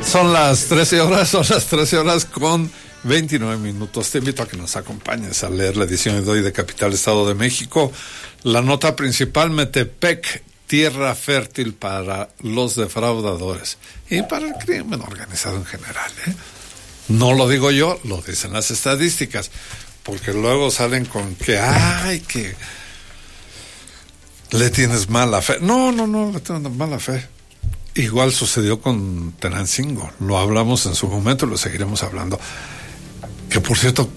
Son las 13 horas con 29 minutos. Te invito a que nos acompañes a leer la edición de hoy de Capital Estado de México. La nota principal: Metepec, tierra fértil para los defraudadores y para el crimen organizado en general, ¿eh? No lo digo yo, lo dicen las estadísticas, porque luego salen con que que le tienes mala fe. No le tengo mala fe. Igual sucedió con Tenancingo, lo hablamos en su momento y lo seguiremos hablando. Que por cierto,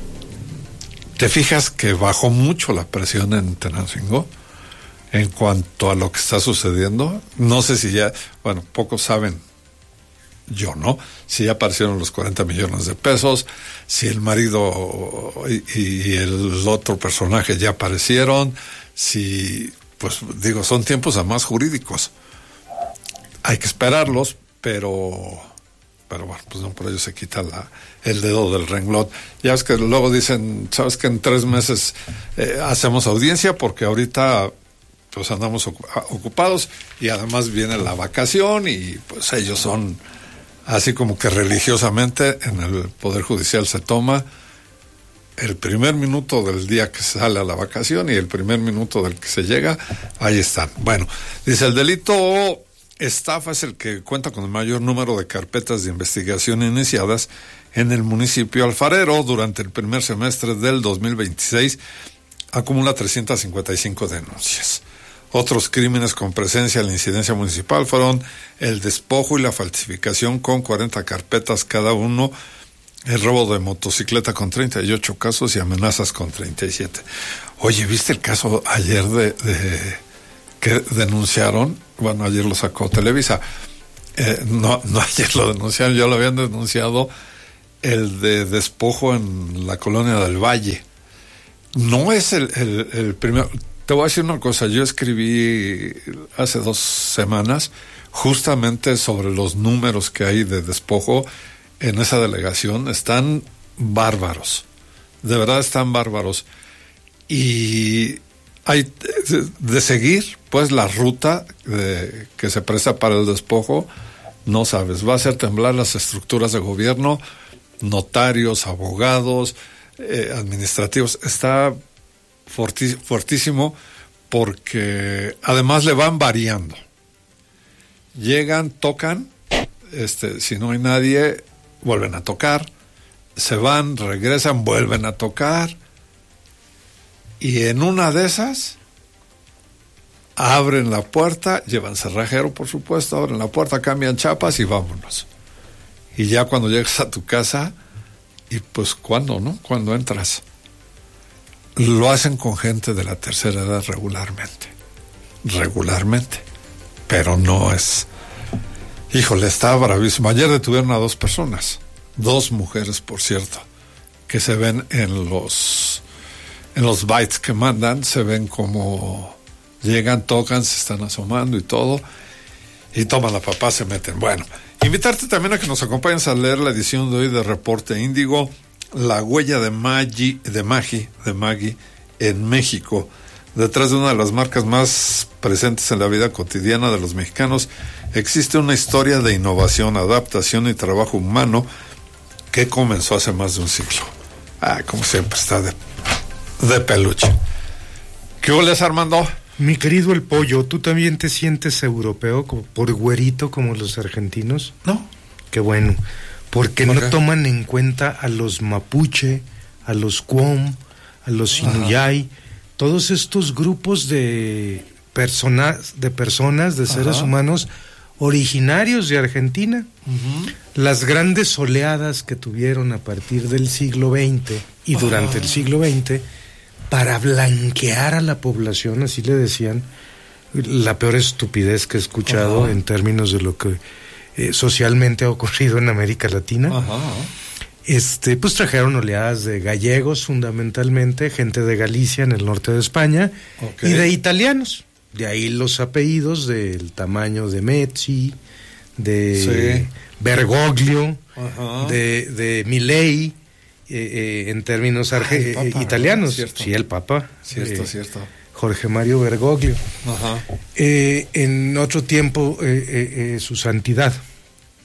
¿te fijas que bajó mucho la presión en Tenancingo en cuanto a lo que está sucediendo? No sé si ya, bueno, pocos saben, yo no, si ya aparecieron los 40 millones de pesos, si el marido y el otro personaje ya aparecieron, si, pues digo, son tiempos además jurídicos. Hay que esperarlos, pero bueno, pues no por ello se quita el dedo del renglón. Ya ves que luego dicen, sabes que en 3 meses hacemos audiencia, porque ahorita pues andamos ocupados y además viene la vacación y pues ellos son así como que religiosamente en el Poder Judicial se toma el primer minuto del día que se sale a la vacación y el primer minuto del que se llega, ahí están. Bueno, dice, el delito estafa es el que cuenta con el mayor número de carpetas de investigación iniciadas en el municipio alfarero. Durante el primer semestre del 2026 acumula 355 denuncias. Otros crímenes con presencia en la incidencia municipal fueron el despojo y la falsificación con 40 carpetas cada uno, el robo de motocicleta con 38 casos y amenazas con 37. Oye, ¿viste el caso ayer de que denunciaron? Bueno, ayer lo sacó Televisa. No ayer lo denunciaron, ya lo habían denunciado, el de despojo en la colonia del Valle. No es el primero. Te voy a decir una cosa, yo escribí hace 2 semanas justamente sobre los números que hay de despojo en esa delegación. Están bárbaros, de verdad están bárbaros. Y hay de seguir pues la ruta que se presta para el despojo, no sabes, va a hacer temblar las estructuras de gobierno, notarios, abogados, administrativos. Está fuertísimo, porque además le van variando. Llegan, tocan, si no hay nadie, vuelven a tocar, se van, regresan, vuelven a tocar, y en una de esas abren la puerta, llevan cerrajero por supuesto, abren la puerta, cambian chapas y vámonos. Y ya cuando llegas a tu casa, y pues ¿cuándo, no? Cuando entras. Lo hacen con gente de la tercera edad regularmente, pero no es, híjole, está bravísimo. Ayer detuvieron a 2 personas, 2 mujeres por cierto, que se ven en los bytes que mandan, se ven como llegan, tocan, se están asomando y todo, y toman la papá, se meten. Bueno, invitarte también a que nos acompañes a leer la edición de hoy de Reporte Índigo, la huella de Maggie en México. Detrás de una de las marcas más presentes en la vida cotidiana de los mexicanos existe una historia de innovación, adaptación y trabajo humano que comenzó hace más de un siglo. Como siempre está de peluche. ¿Qué hueles, Armando? Mi querido El Pollo, ¿tú también te sientes europeo, como por güerito como los argentinos? No. Qué bueno. Porque no toman en cuenta a los mapuche, a los cuom, a los inuyay, todos estos grupos de personas, de seres humanos originarios de Argentina. Las grandes oleadas que tuvieron a partir del siglo XX y durante el siglo XX para blanquear a la población, así le decían, la peor estupidez que he escuchado en términos de lo que socialmente ha ocurrido en América Latina. Pues trajeron oleadas de gallegos fundamentalmente, gente de Galicia en el norte de España, y de italianos. De ahí los apellidos del tamaño de Mezzi, de Bergoglio, de Milei, en términos italianos. ¿Cierto? Sí, el Papa. Cierto. Jorge Mario Bergoglio. En otro tiempo, su santidad.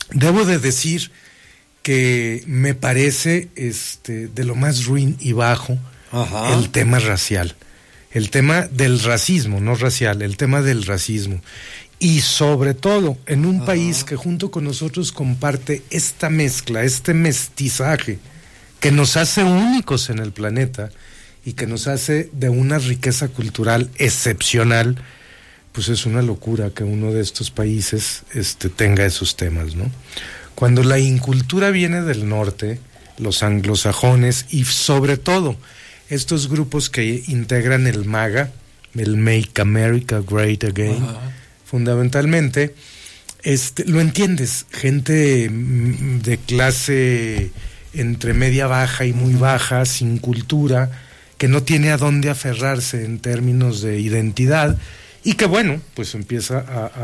Debo de decir que me parece de lo más ruin y bajo el tema racial, el tema del racismo, no racial, el tema del racismo. Y sobre todo en un país que junto con nosotros comparte esta mezcla, este mestizaje que nos hace únicos en el planeta y que nos hace de una riqueza cultural excepcional, pues es una locura que uno de estos países tenga esos temas, ¿no? Cuando la incultura viene del norte, los anglosajones y sobre todo estos grupos que integran el MAGA, el Make America Great Again, fundamentalmente, lo entiendes, gente de clase entre media baja y muy baja, sin cultura, que no tiene a dónde aferrarse en términos de identidad y que bueno, pues empieza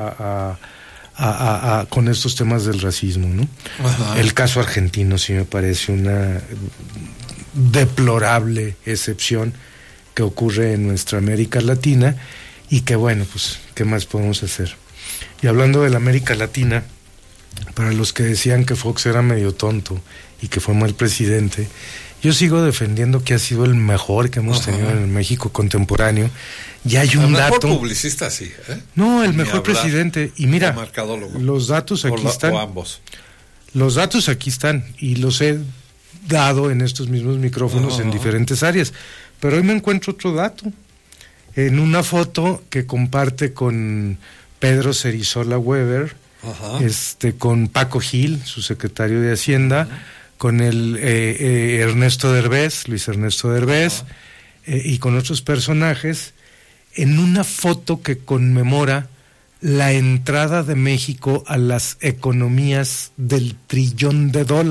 con estos temas del racismo, ¿no? El caso argentino sí me parece una deplorable excepción que ocurre en nuestra América Latina y que bueno, pues ¿qué más podemos hacer? Y hablando de la América Latina, para los que decían que Fox era medio tonto y que fue mal presidente, yo sigo defendiendo que ha sido el mejor que hemos tenido en el México contemporáneo. Y hay un dato. El mejor publicista, sí. No, el mejor presidente. Y mira, los datos aquí están. O ambos. Los datos aquí están y los he dado en estos mismos micrófonos en diferentes áreas. Pero hoy me encuentro otro dato. En una foto que comparte con Pedro Cerizola Weber, con Paco Gil, su secretario de Hacienda, con el Ernesto Derbez, Luis Ernesto Derbez, y con otros personajes, en una foto que conmemora la entrada de México a las economías del $1 trillón.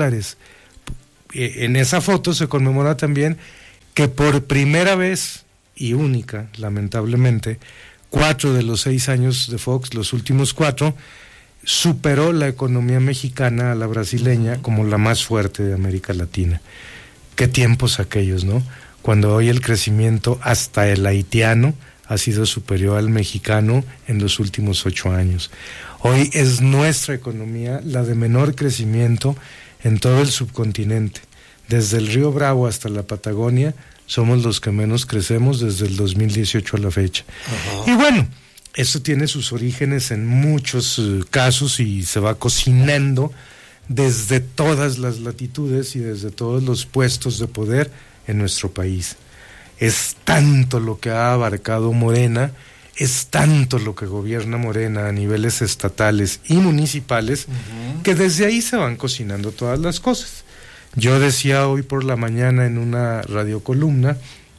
En esa foto se conmemora también que por primera vez y única, lamentablemente, 4 de los 6 años de Fox, los últimos 4, superó la economía mexicana a la brasileña como la más fuerte de América Latina. Qué tiempos aquellos, ¿no? Cuando hoy el crecimiento hasta el haitiano ha sido superior al mexicano en los últimos 8 años. Hoy es nuestra economía la de menor crecimiento en todo el subcontinente. Desde el Río Bravo hasta la Patagonia, somos los que menos crecemos desde el 2018 a la fecha. Y bueno, eso tiene sus orígenes en muchos casos y se va cocinando desde todas las latitudes y desde todos los puestos de poder en nuestro país. Es tanto lo que ha abarcado Morena, es tanto lo que gobierna Morena a niveles estatales y municipales, que desde ahí se van cocinando todas las cosas. Yo decía hoy por la mañana en una radiocolumna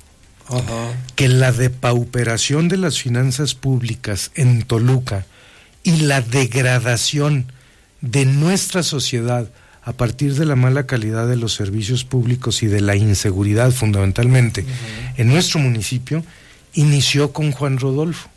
que la depauperación de las finanzas públicas en Toluca y la degradación de nuestra sociedad a partir de la mala calidad de los servicios públicos y de la inseguridad fundamentalmente en nuestro municipio inició con Juan Rodolfo.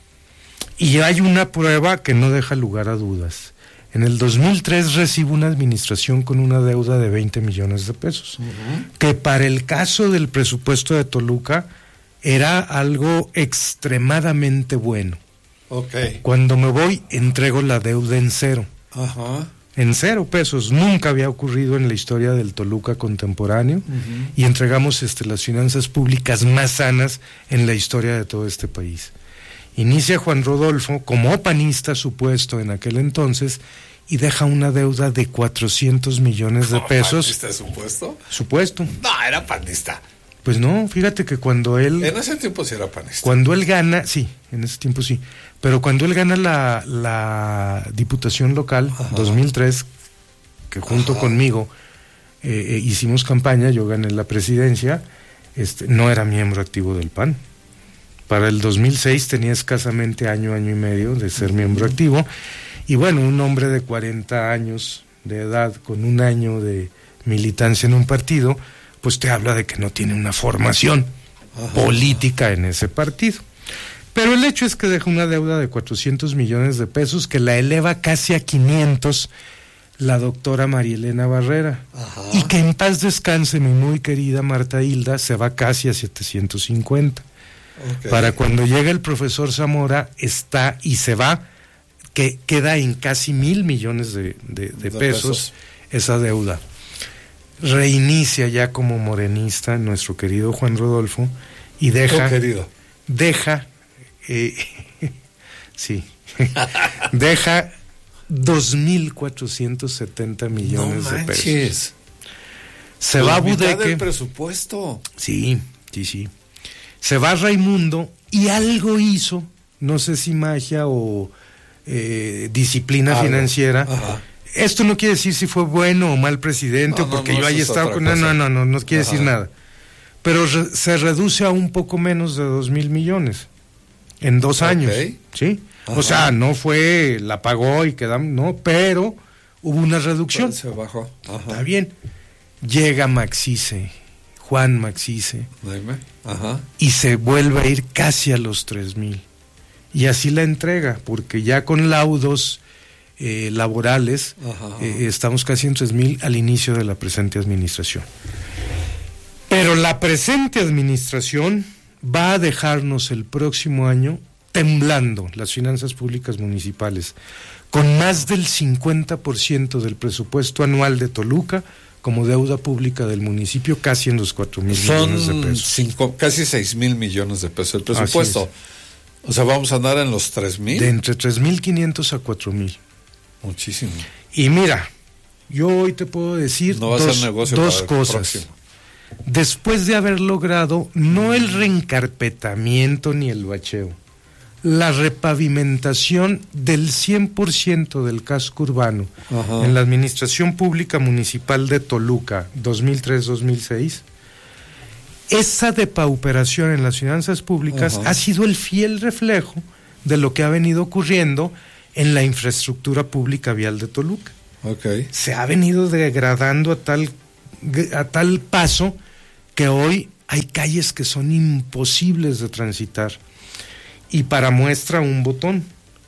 Y hay una prueba que no deja lugar a dudas. En el 2003 recibo una administración con una deuda de 20 millones de pesos, que para el caso del presupuesto de Toluca era algo extremadamente bueno. Cuando me voy, entrego la deuda en cero. En 0 pesos, nunca había ocurrido en la historia del Toluca contemporáneo, y entregamos las finanzas públicas más sanas en la historia de todo este país. Inicia Juan Rodolfo como panista supuesto en aquel entonces y deja una deuda de 400 millones de pesos. ¿Panista supuesto? Supuesto. No, era panista. Pues no, fíjate que cuando él... En ese tiempo sí era panista. Cuando él gana, sí, en ese tiempo sí, pero cuando él gana la diputación local, 2003, que junto conmigo hicimos campaña, yo gané la presidencia, no era miembro activo del PAN. Para el 2006 tenía escasamente año y medio de ser miembro activo, y bueno, un hombre de 40 años de edad, con un año de militancia en un partido, pues te habla de que no tiene una formación política en ese partido. Pero el hecho es que deja una deuda de 400 millones de pesos que la eleva casi a 500 la doctora María Elena Barrera, y que en paz descanse mi muy querida Marta Hilda, se va casi a 750. Para cuando llega el profesor Zamora está y se va que queda en casi 1,000 millones de pesos esa deuda. Reinicia ya como morenista nuestro querido Juan Rodolfo y deja sí, deja 2,470 millones de pesos. Se va a Budeque. Del presupuesto. Sí. Se va Raimundo y algo hizo, no sé si magia o disciplina financiera. Ajá. Esto no quiere decir si fue bueno o mal presidente, porque yo haya estado con... No quiere decir nada. Pero se reduce a un poco menos de 2,000 millones en 2 años. ¿Sí? Ajá. O sea, no fue, la pagó y quedamos, no, pero hubo una reducción. Se bajó. Ajá. Está bien. Llega Maxice, Juan Maxice, y se vuelve a ir casi a los 3,000. Y así la entrega, porque ya con laudos laborales estamos casi en 3,000 al inicio de la presente administración. Pero la presente administración va a dejarnos el próximo año temblando las finanzas públicas municipales, con más del 50% del presupuesto anual de Toluca como deuda pública del municipio, casi en los 4,000 millones de pesos. Casi 6,000 millones de pesos el presupuesto. O sea, vamos a andar en los 3,000. De entre 3,500 a 4,000. Muchísimo. Y mira, yo hoy te puedo decir dos cosas. Después de haber logrado no el reencarpetamiento ni el bacheo, la repavimentación del 100% del casco urbano en la administración pública municipal de Toluca 2003-2006, esa depauperación en las finanzas públicas ha sido el fiel reflejo de lo que ha venido ocurriendo en la infraestructura pública vial de Toluca. Se ha venido degradando a tal paso que hoy hay calles que son imposibles de transitar. Y para muestra un botón,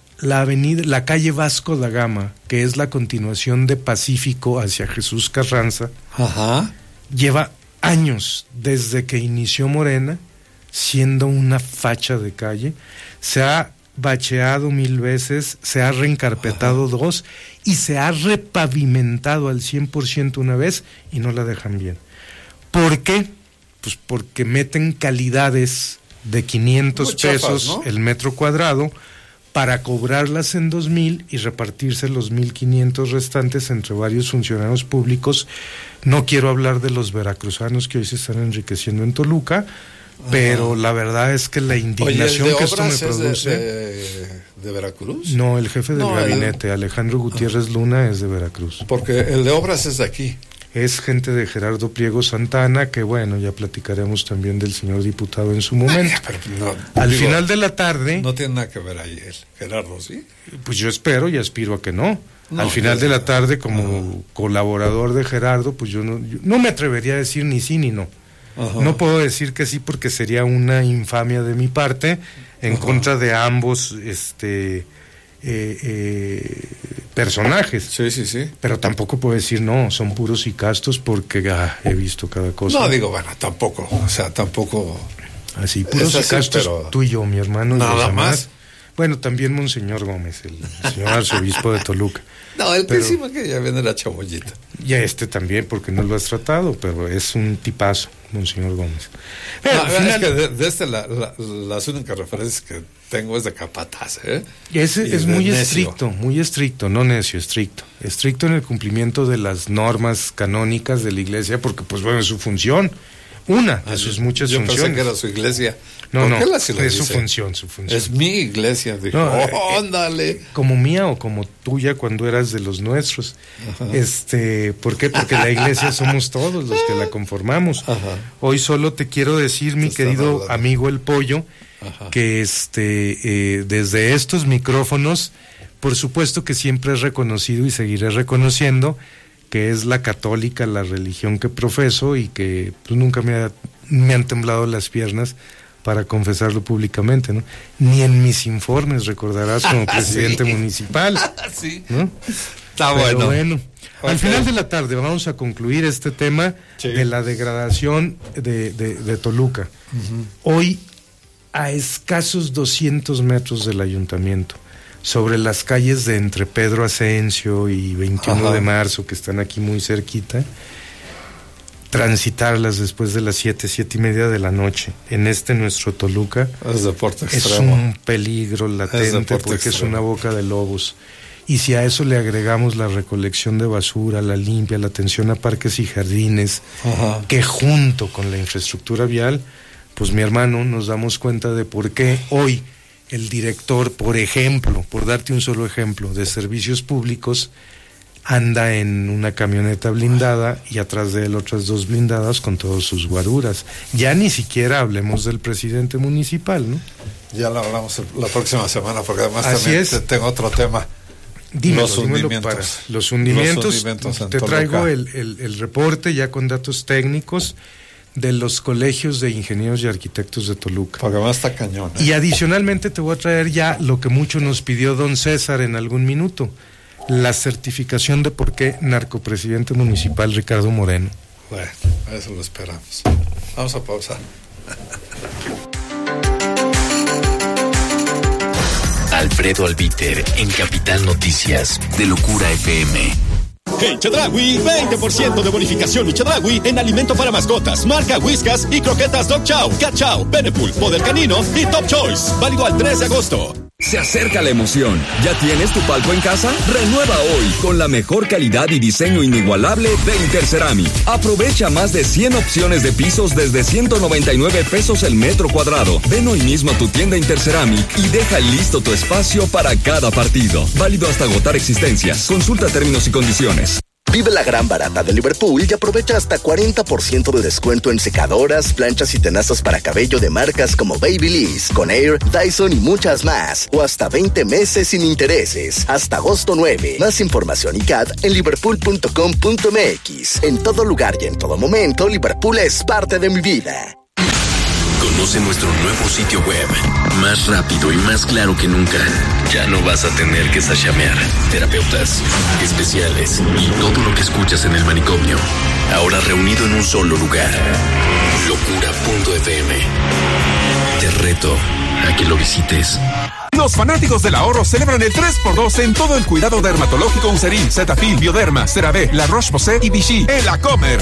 la calle Vasco da Gama, que es la continuación de Pacífico hacia Jesús Carranza, lleva años desde que inició Morena siendo una facha de calle. Se ha bacheado 1,000 veces, se ha reencarpetado 2 y se ha repavimentado al 100% una vez y no la dejan bien. ¿Por qué? Pues porque meten calidades de 500 pesos, ¿no?, el metro cuadrado, para cobrarlas en 2,000 y repartirse los 1,500 restantes entre varios funcionarios públicos. No quiero hablar de los veracruzanos que hoy se están enriqueciendo en Toluca, pero la verdad es que la indignación que esto me produce... ¿De Veracruz? No, el jefe del gabinete, Alejandro Gutiérrez Luna, es de Veracruz. Porque el de obras es de aquí. Es gente de Gerardo Priego Santana, que bueno, ya platicaremos también del señor diputado en su momento. Al final de la tarde... No tiene nada que ver ahí él, Gerardo, ¿sí? Pues yo espero y aspiro a que no. Al final de la tarde, como colaborador de Gerardo, pues yo no me atrevería a decir ni sí ni no. No puedo decir que sí porque sería una infamia de mi parte en contra de ambos personajes. Sí. Pero tampoco puedo decir no, son puros y castos porque he visto cada cosa. No, digo, bueno, tampoco, tampoco... Así, puros y castos, pero... tú y yo, mi hermano. Nada más. Bueno, también Monseñor Gómez, el señor arzobispo de Toluca. No, el príncipe que ya viene la chabollita. Y también, porque no lo has tratado, pero es un tipazo, Monseñor Gómez. Pero al final... es que las únicas referencias que tengo es de Capataz, Es muy estricto, no necio, estricto. Estricto en el cumplimiento de las normas canónicas de la iglesia, porque pues bueno, es su función. Una de sus muchas funciones. Yo pensé que era su iglesia. No, es su función. Es mi iglesia. Dijo, ándale. Como mía o como tuya cuando eras de los nuestros. ¿Por qué? Porque la iglesia somos todos los que la conformamos. Hoy solo te quiero decir, mi querido amigo El Pollo, que desde estos micrófonos, por supuesto que siempre he reconocido y seguiré reconociendo que es la católica, la religión que profeso, y que pues, nunca me han temblado las piernas para confesarlo públicamente, ¿no? Ni en mis informes, recordarás, como presidente municipal. Sí. ¿No? Está bueno. Al final de la tarde vamos a concluir este tema de la degradación de Toluca. Hoy, a escasos 200 metros del ayuntamiento, sobre las calles de entre Pedro Ascencio y 21 de marzo, que están aquí muy cerquita, transitarlas después de las 7:30 de la noche en nuestro Toluca es deporte extremo. Es un peligro latente porque es una boca de lobos. Y si a eso le agregamos la recolección de basura, la limpia, la atención a parques y jardines, que junto con la infraestructura vial, pues mi hermano, nos damos cuenta de por qué hoy el director, por ejemplo, por darte un solo ejemplo, de servicios públicos, anda en una camioneta blindada y atrás de él otras 2 blindadas con todos sus guaruras. Ya ni siquiera hablemos del presidente municipal, ¿no? Ya lo hablamos la próxima semana, porque además también tengo otro tema. Los hundimientos. Te traigo el reporte ya con datos técnicos de los colegios de ingenieros y arquitectos de Toluca. Porque además está cañón. Y adicionalmente te voy a traer ya lo que mucho nos pidió don César en algún minuto, la certificación de por qué narcopresidente municipal Ricardo Moreno. Bueno, eso lo esperamos. Vamos a pausar. Alfredo Albiter en Capital Noticias de Locura FM. En Chedraui, 20% de bonificación y Chedraui en alimento para mascotas, marca Whiskas y croquetas Dog Chow, Cat Chow, Beneful, Poder Canino y Top Choice. Válido al 3 de agosto. Se acerca la emoción. ¿Ya tienes tu palco en casa? Renueva hoy con la mejor calidad y diseño inigualable de Interceramic. Aprovecha más de 100 opciones de pisos desde 199 pesos el metro cuadrado. Ven hoy mismo a tu tienda Interceramic y deja listo tu espacio para cada partido. Válido hasta agotar existencias. Consulta términos y condiciones. Vive la gran barata de Liverpool y aprovecha hasta 40% de descuento en secadoras, planchas y tenazas para cabello de marcas como Babyliss, Conair, Dyson y muchas más. O hasta 20 meses sin intereses. Hasta agosto 9. Más información y CAD en liverpool.com.mx. En todo lugar y en todo momento, Liverpool es parte de mi vida. Conoce nuestro nuevo sitio web, más rápido y más claro que nunca. Ya no vas a tener que sachamear. Terapeutas, especiales y todo lo que escuchas en el manicomio, ahora reunido en un solo lugar. Locura.fm. Te reto a que lo visites. Los fanáticos del ahorro celebran el 3x2 en todo el cuidado dermatológico Eucerin, Cetaphil, Bioderma, CeraVe, La Roche-Posay y Vichy. En La Comer.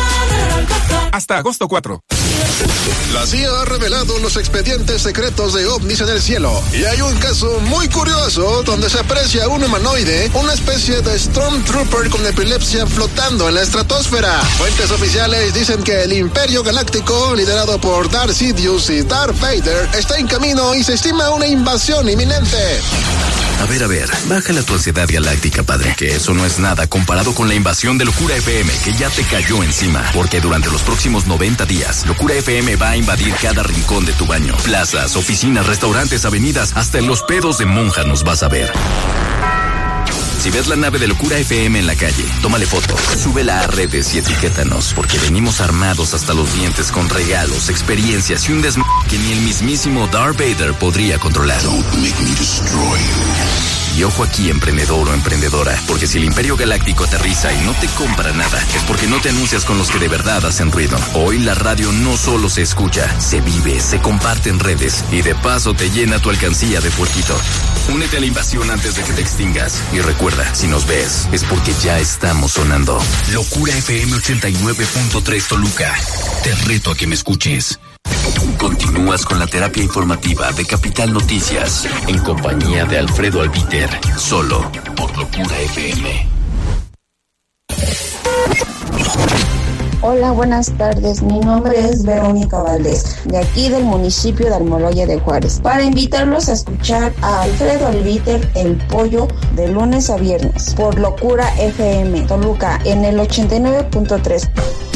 Hasta agosto 4. La CIA ha revelado los expedientes secretos de ovnis en el cielo. Y hay un caso muy curioso donde se aprecia un humanoide, una especie de Stormtrooper con epilepsia flotando en la estratosfera. Fuentes oficiales dicen que el Imperio Galáctico, liderado por Darth Sidious y Darth Vader, está en camino y se estima una invasión inminente. A ver, bájala tu ansiedad galáctica, padre, que eso no es nada comparado con la invasión de Locura FM que ya te cayó encima, porque durante los próximos 90 días, Locura FM va a invadir cada rincón de tu baño, plazas, oficinas, restaurantes, avenidas, hasta en los pedos de monja nos vas a ver. Si ves la nave de Locura FM en la calle, tómale foto, súbela a redes y etiquétanos, porque venimos armados hasta los dientes con regalos, experiencias y un desmadre que ni el mismísimo Darth Vader podría controlar. Don't make me destroy you. Y ojo aquí, emprendedor o emprendedora, porque si el Imperio Galáctico aterriza y no te compra nada, es porque no te anuncias con los que de verdad hacen ruido. Hoy la radio no solo se escucha, se vive, se comparte en redes y de paso te llena tu alcancía de puerquito. Únete a la invasión antes de que te extingas. Y recuerda, si nos ves, es porque ya estamos sonando. Locura FM 89.3 Toluca. Te reto a que me escuches. Continúas con la terapia informativa de Capital Noticias, en compañía de Alfredo Albiter, solo por Locura FM. Hola, buenas tardes. Mi nombre es Verónica Valdés, de aquí del municipio de Almoloya de Juárez, para invitarlos a escuchar a Alfredo Albiter, El Pollo, de lunes a viernes, por Locura FM, Toluca, en el 89.3.